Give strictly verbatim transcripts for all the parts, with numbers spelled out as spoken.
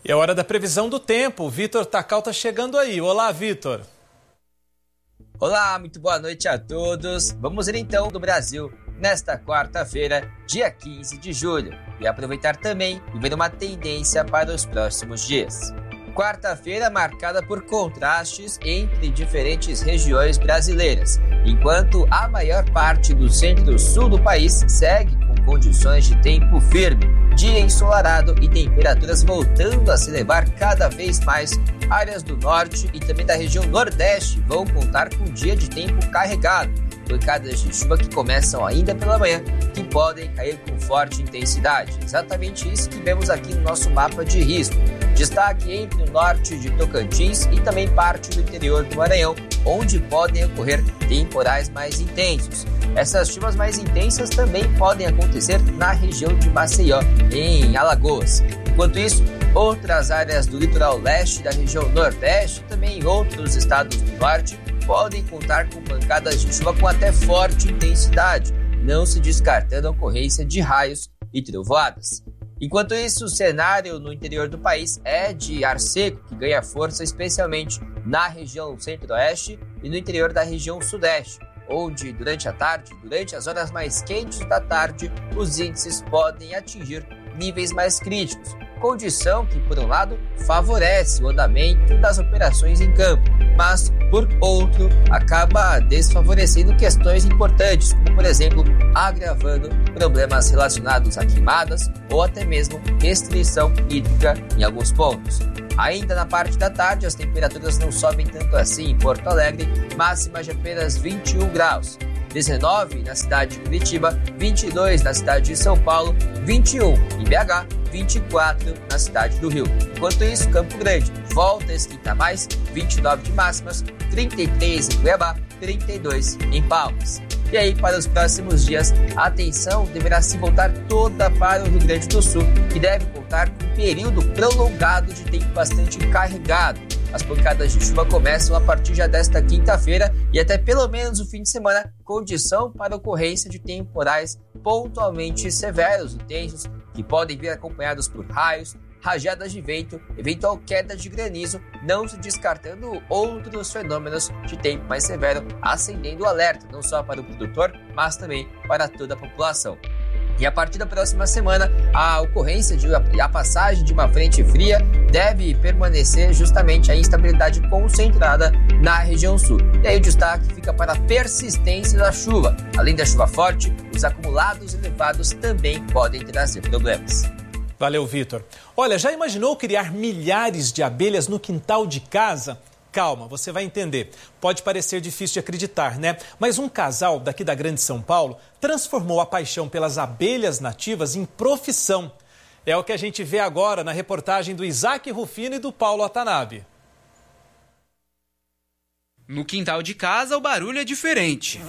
E é hora da previsão do tempo. O Vitor Tacal está chegando aí. Olá, Vitor. Olá, muito boa noite a todos. Vamos ver então do Brasil nesta quarta-feira, dia quinze de julho. E aproveitar também e ver uma tendência para os próximos dias. Quarta-feira marcada por contrastes entre diferentes regiões brasileiras, enquanto a maior parte do centro-sul do país segue com condições de tempo firme, dia ensolarado e temperaturas voltando a se elevar cada vez mais. Áreas do norte e também da região nordeste vão contar com um dia de tempo carregado, pancadas de chuva que começam ainda pela manhã, que podem cair com forte intensidade. Exatamente isso que vemos aqui no nosso mapa de risco. Destaque entre o norte de Tocantins e também parte do interior do Maranhão, onde podem ocorrer temporais mais intensos. Essas chuvas mais intensas também podem acontecer na região de Maceió, em Alagoas. Enquanto isso, outras áreas do litoral leste da região nordeste e também em outros estados do norte podem contar com pancadas de chuva com até forte intensidade, não se descartando a ocorrência de raios e trovoadas. Enquanto isso, o cenário no interior do país é de ar seco, que ganha força especialmente na região centro-oeste e no interior da região sudeste, onde durante a tarde, durante as horas mais quentes da tarde, os índices podem atingir níveis mais críticos, condição que, por um lado, favorece o andamento das operações em campo, mas, por outro, acaba desfavorecendo questões importantes, como, por exemplo, agravando problemas relacionados a queimadas ou até mesmo restrição hídrica em alguns pontos. Ainda na parte da tarde, as temperaturas não sobem tanto assim em Porto Alegre, máxima de apenas vinte e um graus. dezenove na cidade de Curitiba, vinte e dois na cidade de São Paulo, vinte e um em B H, vinte e quatro na cidade do Rio. Enquanto isso, Campo Grande volta a esquentar mais, vinte e nove de máximas, trinta e três em Cuiabá, trinta e dois em Palmas. E aí, para os próximos dias, a atenção deverá se voltar toda para o Rio Grande do Sul, que deve contar com um período prolongado de tempo bastante carregado. As pancadas de chuva começam a partir já desta quinta-feira e até pelo menos o fim de semana, condição para a ocorrência de temporais pontualmente severos e intensos, que podem vir acompanhados por raios, rajadas de vento, eventual queda de granizo, não se descartando outros fenômenos de tempo mais severo, acendendo o alerta não só para o produtor, mas também para toda a população. E a partir da próxima semana, a ocorrência de a passagem de uma frente fria deve permanecer justamente a instabilidade concentrada na região sul. E aí o destaque fica para a persistência da chuva. Além da chuva forte, os acumulados elevados também podem trazer problemas. Valeu, Vitor. Olha, já imaginou criar milhares de abelhas no quintal de casa? Calma, você vai entender. Pode parecer difícil de acreditar, né? Mas um casal daqui da Grande São Paulo transformou a paixão pelas abelhas nativas em profissão. É o que a gente vê agora na reportagem do Isaac Rufino e do Paulo Atanabe. No quintal de casa, o barulho é diferente.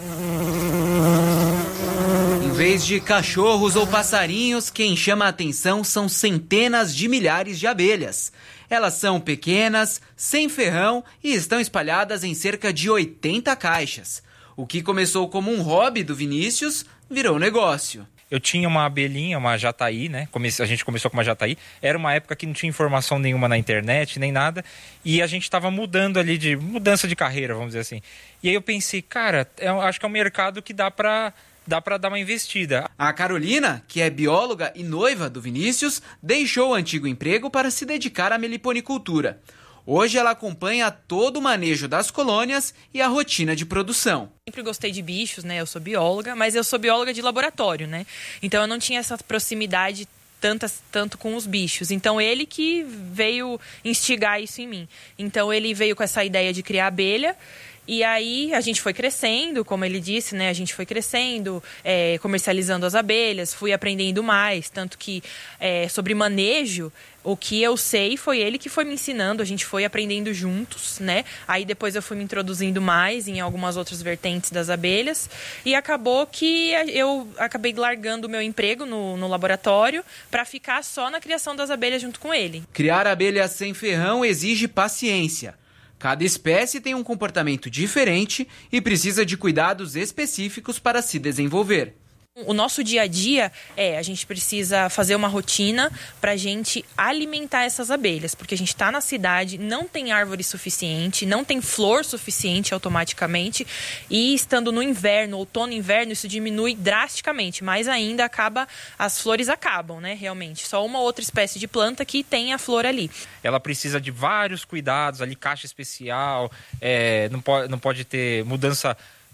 Em vez de cachorros ou passarinhos, quem chama a atenção são centenas de milhares de abelhas. Elas são pequenas, sem ferrão e estão espalhadas em cerca de oitenta caixas. O que começou como um hobby do Vinícius virou negócio. Eu tinha uma abelhinha, uma jataí, né? A gente começou com uma jataí. Era uma época que não tinha informação nenhuma na internet, nem nada. E a gente estava mudando ali, de mudança de carreira, vamos dizer assim. E aí eu pensei, cara, eu acho que é um mercado que dá para... dá para dar uma investida. A Carolina, que é bióloga e noiva do Vinícius, deixou o antigo emprego para se dedicar à meliponicultura. Hoje ela acompanha todo o manejo das colônias e a rotina de produção. Sempre gostei de bichos, né? Eu sou bióloga, mas eu sou bióloga de laboratório, né? Então eu não tinha essa proximidade tantas, tanto com os bichos. Então ele que veio instigar isso em mim. Então ele veio com essa ideia de criar abelha. E aí a gente foi crescendo, como ele disse, né? A gente foi crescendo, é, comercializando as abelhas, fui aprendendo mais. Tanto que é, sobre manejo, o que eu sei foi ele que foi me ensinando, a gente foi aprendendo juntos, né? Aí depois eu fui me introduzindo mais em algumas outras vertentes das abelhas. E acabou que eu acabei largando o meu emprego no, no laboratório para ficar só na criação das abelhas junto com ele. Criar abelhas sem ferrão exige paciência. Cada espécie tem um comportamento diferente e precisa de cuidados específicos para se desenvolver. O nosso dia a dia é, a gente precisa fazer uma rotina para a gente alimentar essas abelhas, porque a gente está na cidade, não tem árvore suficiente, não tem flor suficiente automaticamente, e estando no inverno, outono e inverno, isso diminui drasticamente, mas ainda acaba, as flores acabam, né, realmente. Só uma outra espécie de planta que tem a flor ali. Ela precisa de vários cuidados, ali caixa especial, é, não, pode, não pode ter mudança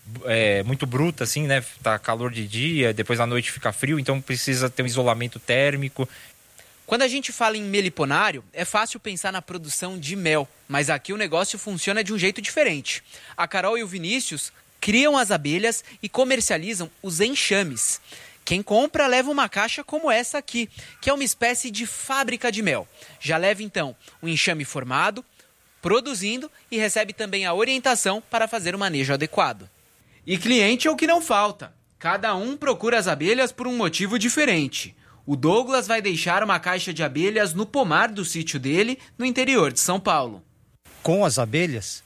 É, muito bruta, assim, né? Tá calor de dia, depois à noite fica frio, então precisa ter um isolamento térmico. Quando a gente fala em meliponário, é fácil pensar na produção de mel, mas aqui o negócio funciona de um jeito diferente. A Carol e o Vinícius criam as abelhas e comercializam os enxames. Quem compra leva uma caixa como essa aqui, que é uma espécie de fábrica de mel. Já leva então o enxame formado, produzindo e recebe também a orientação para fazer o manejo adequado. E cliente é o que não falta. Cada um procura as abelhas por um motivo diferente. O Douglas vai deixar uma caixa de abelhas no pomar do sítio dele, no interior de São Paulo. Com as abelhas,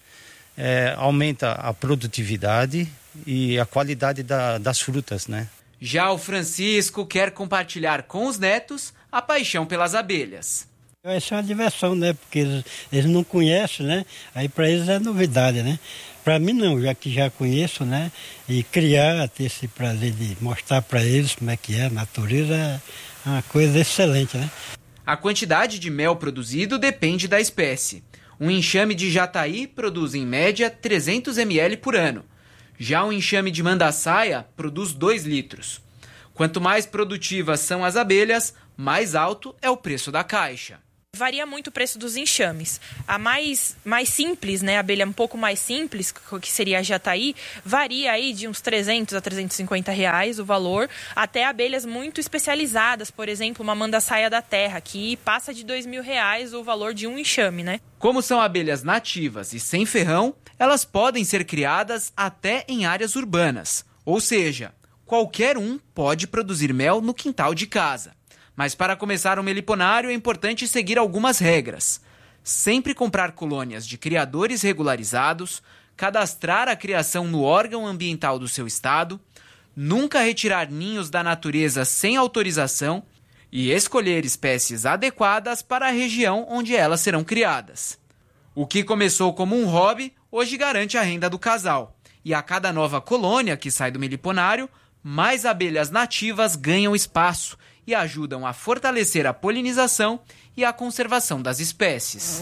é, aumenta a produtividade e a qualidade da, das frutas, né? Já o Francisco quer compartilhar com os netos a paixão pelas abelhas. Essa é uma diversão, né? Porque eles, eles não conhecem, né? Aí para eles é novidade, né? Para mim não, já que já conheço, né? E criar, ter esse prazer de mostrar para eles como é que é, a natureza é uma coisa excelente, né? A quantidade de mel produzido depende da espécie. Um enxame de jataí produz em média trezentos mililitros por ano. Já um enxame de mandaçaia produz dois litros. Quanto mais produtivas são as abelhas, mais alto é o preço da caixa. Varia muito o preço dos enxames. A mais, mais simples, né, a abelha um pouco mais simples, que seria a jataí, varia aí de uns trezentos a trezentos e cinquenta reais o valor, até abelhas muito especializadas, por exemplo, uma mandaçaia da terra, que passa de dois mil reais o valor de um enxame, né? Como são abelhas nativas e sem ferrão, elas podem ser criadas até em áreas urbanas, ou seja, qualquer um pode produzir mel no quintal de casa. Mas para começar um meliponário é importante seguir algumas regras. Sempre comprar colônias de criadores regularizados, cadastrar a criação no órgão ambiental do seu estado, nunca retirar ninhos da natureza sem autorização e escolher espécies adequadas para a região onde elas serão criadas. O que começou como um hobby, hoje garante a renda do casal. E a cada nova colônia que sai do meliponário, mais abelhas nativas ganham espaço e ajudam a fortalecer a polinização e a conservação das espécies.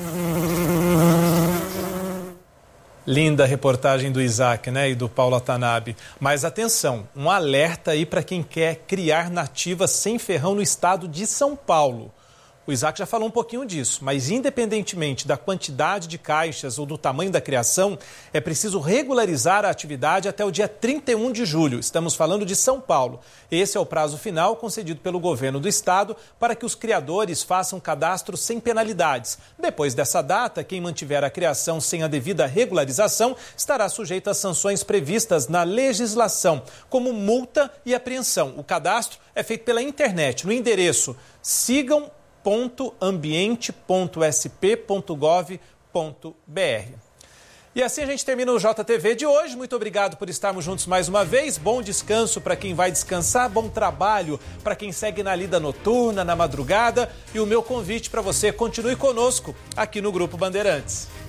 Linda reportagem do Isaac, né, e do Paulo Atanabe. Mas atenção, um alerta aí para quem quer criar nativas sem ferrão no estado de São Paulo. O Isaac já falou um pouquinho disso, mas independentemente da quantidade de caixas ou do tamanho da criação, é preciso regularizar a atividade até o dia trinta e um de julho. Estamos falando de São Paulo. Esse é o prazo final concedido pelo governo do estado para que os criadores façam cadastro sem penalidades. Depois dessa data, quem mantiver a criação sem a devida regularização estará sujeito às sanções previstas na legislação, como multa e apreensão. O cadastro é feito pela internet, no endereço sigam ponto ambiente ponto s p ponto gov ponto b r. E assim a gente termina o J T V de hoje. Muito obrigado por estarmos juntos mais uma vez. Bom descanso para quem vai descansar, bom trabalho para quem segue na lida noturna, na madrugada. E o meu convite para você, continue conosco aqui no Grupo Bandeirantes.